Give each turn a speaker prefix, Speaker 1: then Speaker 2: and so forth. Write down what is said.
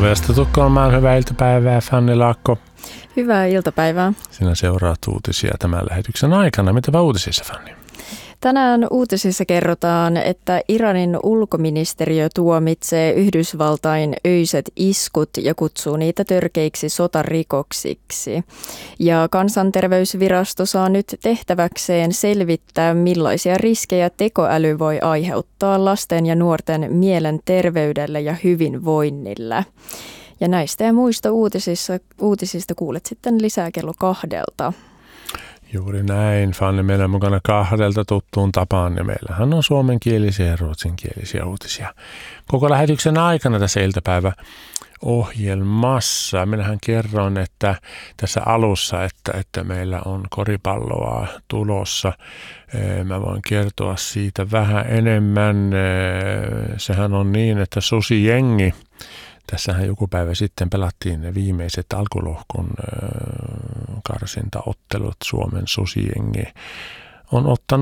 Speaker 1: Ovesta Tukholmaan, hyvää iltapäivää, Fanny Laakko.
Speaker 2: Hyvää iltapäivää.
Speaker 1: Sinä seuraat uutisia tämän lähetyksen aikana. Mitä uutisissa, Fanny?
Speaker 2: Tänään uutisissa kerrotaan, että Iranin ulkoministeriö tuomitsee Yhdysvaltain öiset iskut ja kutsuu niitä törkeiksi sotarikoksiksi. Ja kansanterveysvirasto saa nyt tehtäväkseen selvittää, millaisia riskejä tekoäly voi aiheuttaa lasten ja nuorten mielenterveydelle ja hyvinvoinnille. Ja näistä ja muista uutisista kuulet sitten lisää kello 2.
Speaker 1: Juuri näin, Fanny. Meillä on mukana 2 tuttuun tapaan ja meillähän on suomenkielisiä ja ruotsinkielisiä uutisia koko lähetyksen aikana tässä iltapäiväohjelmassa. Minähän kerron, että tässä alussa, että meillä on koripalloa tulossa. Mä voin kertoa siitä vähän enemmän. Sehän on niin, että Susijengi, tässähän joku päivä sitten pelattiin ne viimeiset alkulohkon karsintaottelut. Suomen Susijengi on ottanut